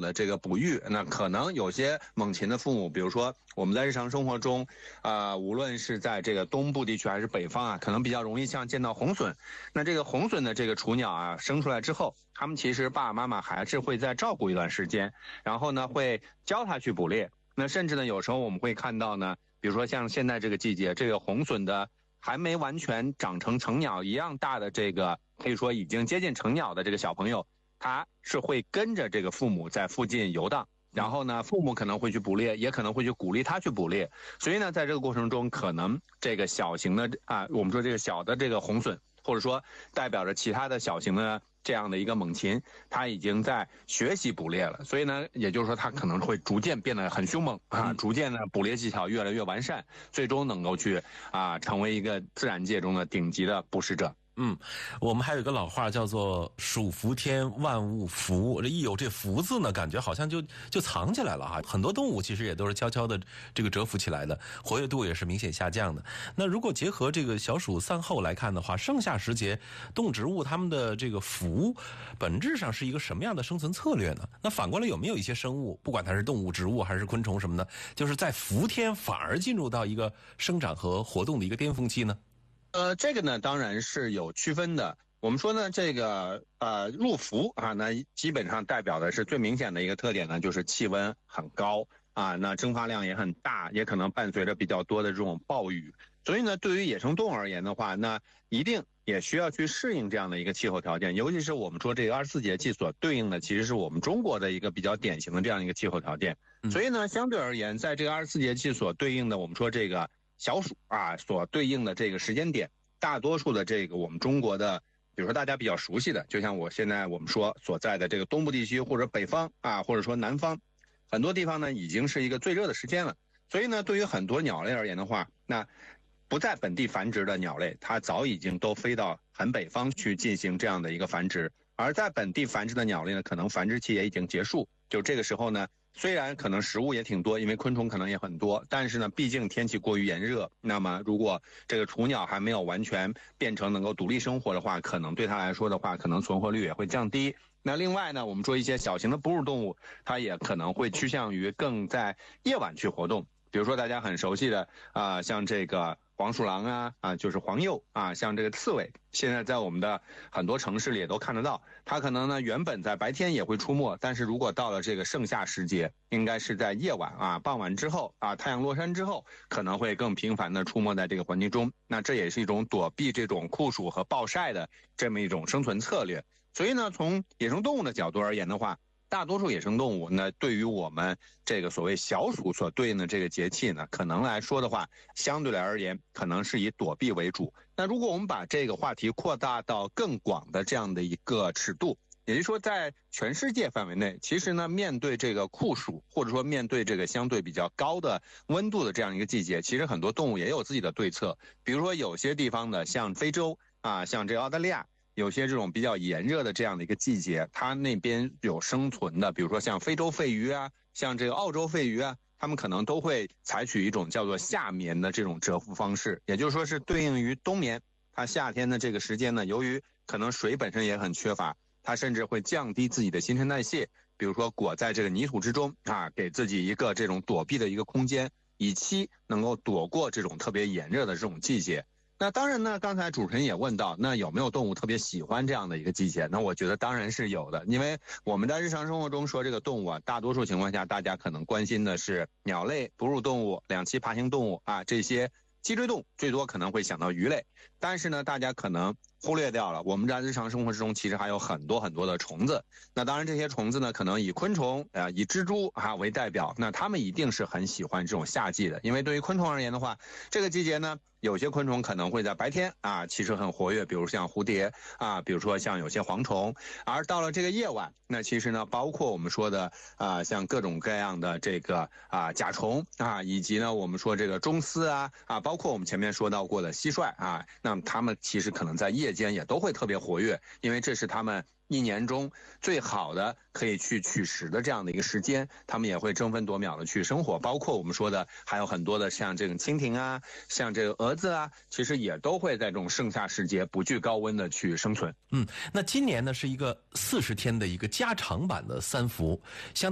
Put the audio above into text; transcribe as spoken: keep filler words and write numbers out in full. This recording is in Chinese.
的这个哺育，那可能有些猛禽的父母，比如说我们在日常生活中，啊、呃，无论是在这个东部地区还是北方啊，可能比较容易像见到红隼。那这个红隼的这个雏鸟啊，生出来之后，他们其实爸爸妈妈还是会再照顾一段时间，然后呢会教它去捕猎。那甚至呢，有时候我们会看到呢，比如说像现在这个季节，这个红隼的还没完全长成成鸟一样大的这个，可以说已经接近成鸟的这个小朋友，他是会跟着这个父母在附近游荡，然后呢，父母可能会去捕猎，也可能会去鼓励他去捕猎。所以呢，在这个过程中，可能这个小型的啊，我们说这个小的这个红隼，或者说代表着其他的小型的这样的一个猛禽，它已经在学习捕猎了。所以呢，也就是说，它可能会逐渐变得很凶猛啊，逐渐呢捕猎技巧越来越完善，最终能够去啊成为一个自然界中的顶级的捕食者。 嗯，我们还有一个老话叫做“属福天，万物福”。这一有这“福”字呢，感觉好像就就藏起来了哈。很多动物其实也都是悄悄的这个蛰伏起来的，活跃度也是明显下降的。那如果结合这个小暑散后来看的话，盛夏时节动植物它们的这个福，本质上是一个什么样的生存策略呢？那反过来有没有一些生物，不管它是动物、植物还是昆虫什么的，就是在伏天反而进入到一个生长和活动的一个巅峰期呢？ 呃，这个呢当然是有区分的。我们说呢，这个呃入伏啊，那基本上代表的是最明显的一个特点呢，就是气温很高啊，那蒸发量也很大，也可能伴随着比较多的这种暴雨。所以呢，对于野生动物而言的话，那一定也需要去适应这样的一个气候条件，尤其是我们说这个二十四节气所对应的，其实是我们中国的一个比较典型的这样一个气候条件。所以呢，相对而言，在这个二十四节气所对应的，我们说这个小暑啊，所对应的这个时间点，大多数的这个我们中国的，比如说大家比较熟悉的，就像我现在我们说所在的这个东部地区或者北方啊，或者说南方，很多地方呢已经是一个最热的时间了。所以呢，对于很多鸟类而言的话，那不在本地繁殖的鸟类，它早已经都飞到很北方去进行这样的一个繁殖，而在本地繁殖的鸟类呢，可能繁殖期也已经结束。就这个时候呢，虽然可能食物也挺多，因为昆虫可能也很多，但是呢，毕竟天气过于炎热，那么如果这个雏鸟还没有完全变成能够独立生活的话，可能对它来说的话，可能存活率也会降低。那另外呢，我们说一些小型的哺乳动物，它也可能会趋向于更在夜晚去活动，比如说大家很熟悉的啊、呃，像这个黄鼠狼啊啊，就是黄鼬啊，像这个刺猬，现在在我们的很多城市里也都看得到。它可能呢原本在白天也会出没，但是如果到了这个盛夏时节，应该是在夜晚啊，傍晚之后啊，太阳落山之后，可能会更频繁的出没在这个环境中。那这也是一种躲避这种酷暑和暴晒的这么一种生存策略。所以呢，从野生动物的角度而言的话，大多数野生动物呢，对于我们这个所谓小暑所对应的这个节气呢，可能来说的话，相对来而言，可能是以躲避为主。那如果我们把这个话题扩大到更广的这样的一个尺度，也就是说，在全世界范围内，其实呢，面对这个酷暑，或者说面对这个相对比较高的温度的这样一个季节，其实很多动物也有自己的对策。比如说，有些地方的，像非洲啊，像这个澳大利亚。有些这种比较炎热的这样的一个季节，它那边有生存的，比如说像非洲肺鱼啊，像这个澳洲肺鱼啊，他们可能都会采取一种叫做夏眠的这种蛰伏方式，也就是说是对应于冬眠。它夏天的这个时间呢，由于可能水本身也很缺乏，它甚至会降低自己的新陈代谢，比如说裹在这个泥土之中啊，给自己一个这种躲避的一个空间，以期能够躲过这种特别炎热的这种季节。那当然呢，刚才主持人也问到，那有没有动物特别喜欢这样的一个季节？那我觉得当然是有的，因为我们在日常生活中说这个动物啊，大多数情况下大家可能关心的是鸟类、哺乳动物、两栖爬行动物啊，这些脊椎动物最多可能会想到鱼类，但是呢，大家可能忽略掉了，我们在日常生活之中其实还有很多很多的虫子。那当然这些虫子呢，可能以昆虫啊、呃、以蜘蛛啊为代表，那它们一定是很喜欢这种夏季的，因为对于昆虫而言的话，这个季节呢，有些昆虫可能会在白天啊其实很活跃，比如像蝴蝶啊，比如说像有些蝗虫，而到了这个夜晚，那其实呢，包括我们说的啊像各种各样的这个啊甲虫啊，以及呢我们说这个螽斯啊啊，包括我们前面说到过的蟋蟀啊，那么它们其实可能在夜间也都会特别活跃，因为这是它们一年中最好的可以去取食的这样的一个时间，他们也会争分夺秒的去生活，包括我们说的还有很多的像这种蜻蜓啊，像这个蛾子啊，其实也都会在这种盛夏时节不惧高温的去生存。 嗯，那今年呢是一个四十天的一个加长版的三伏，相